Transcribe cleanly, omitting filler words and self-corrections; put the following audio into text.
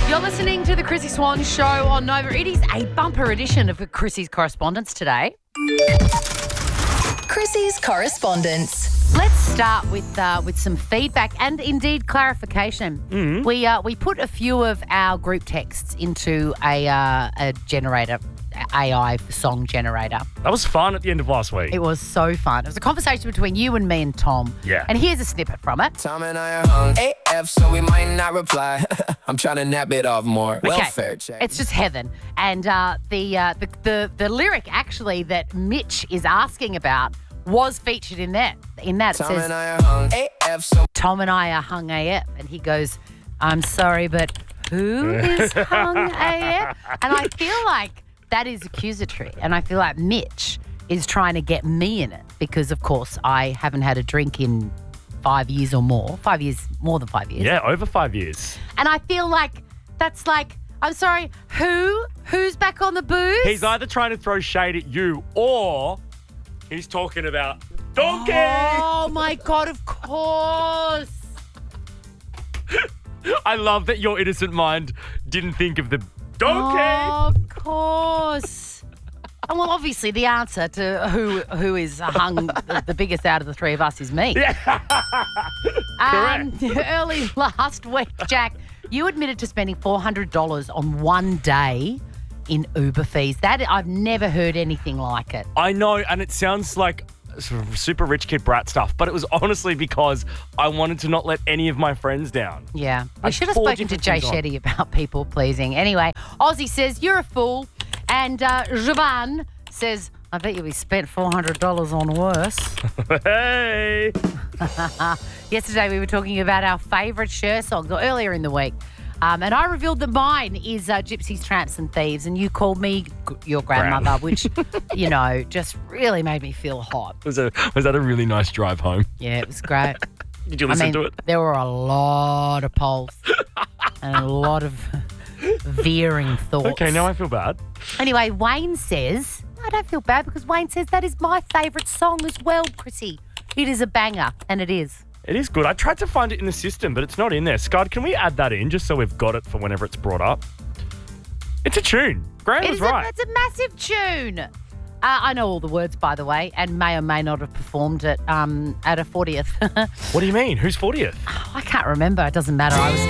You're listening to the Chrissy Swan Show on Nova. It is a bumper edition of Chrissy's Correspondence today. Chrissy's Correspondence. Let's start with some feedback and indeed clarification. Mm-hmm. We put a few of our group texts into a generator, AI song generator. That was fun at the end of last week. It was so fun. It was a conversation between you and me and Tom. Yeah. And here's a snippet from it. Tom and I are hung AF, so we might not reply. I'm trying to nap it off more. Welfare check. It's just heaven. And the lyric actually that Mitch is asking about was featured in that. It Tom says, and I are hung AF, so Tom and I are hung AF. And he goes, I'm sorry, but who is hung AF? And I feel like that is accusatory. And I feel like Mitch is trying to get me in it because, of course, I haven't had a drink in 5 years or more. 5 years, more than 5 years. Yeah, over 5 years. And I feel like that's like, I'm sorry, who's back on the booze? He's either trying to throw shade at you or he's talking about donkey. Oh, my God, of course. I love that your innocent mind didn't think of the donkey. Oh, of course. And well, obviously, the answer to who is hung the biggest out of the three of us is me. Correct. Early last week, Jack, you admitted to spending $400 on one day in Uber fees. That I've never heard anything like it. I know, and it sounds like sort of super rich kid brat stuff, but it was honestly because I wanted to not let any of my friends down. Yeah. We Had should have 4 spoken to different Jay things on. Shetty about people pleasing. Anyway, Ozzy says, you're a fool. And Jovan says, I bet you we spent $400 on worse. Hey. Yesterday we were talking about our favourite Cher songs, or earlier in the week. And I revealed that mine is Gypsies, Tramps and Thieves, and you called me your grandmother, which, you know, just really made me feel hot. Was that a really nice drive home? Yeah, it was great. Did you listen to it? There were a lot of polls and a lot of veering thoughts. Okay, now I feel bad. Anyway, Wayne says, I don't feel bad because Wayne says that is my favourite song as well, Chrissy. It is a banger, and it is. It is good. I tried to find it in the system, but it's not in there. Scott, can we add that in just so we've got it for whenever it's brought up? It's a tune. Graham was right. It's a massive tune. I know all the words, by the way, and may or may not have performed it at a 40th. What do you mean? Who's 40th? I can't remember. It doesn't matter. I was